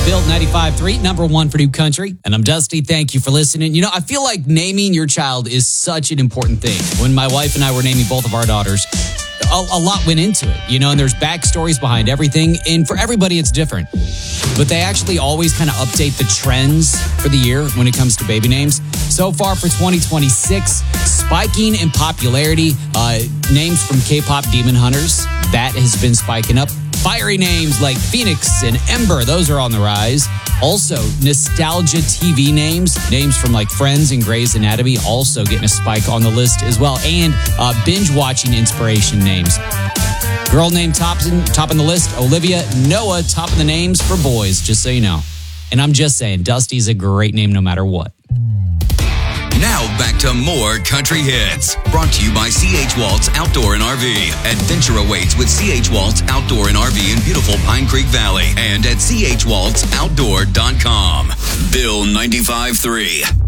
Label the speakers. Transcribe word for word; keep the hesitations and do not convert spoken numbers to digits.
Speaker 1: Build ninety-five point three, number one for New Country. And I'm Dusty. Thank you for listening. You know, I feel like naming your child is such an important thing. When my wife and I were naming both of our daughters, a, a lot went into it, you know, and there's backstories behind everything. And for everybody, it's different. But they actually always kind of update the trends for the year when it comes to baby names. So far for twenty twenty-six, spiking in popularity, uh, names from K-pop Demon Hunters, that has been spiking up. Fiery names like Phoenix and Ember, those are on the rise. Also, nostalgia T V names, names from like Friends and Grey's Anatomy, also getting a spike on the list as well. And uh, binge-watching inspiration names. Girl name topping, topping the list, Olivia. Noah topping the names for boys, just so you know. And I'm just saying, Dusty's a great name no matter what.
Speaker 2: Now back to more country hits. Brought to you by C H Waltz Outdoor and R V. Adventure awaits with C H Waltz Outdoor and R V in beautiful Pine Creek Valley and at c h waltz outdoor dot com. Bill ninety-five point three.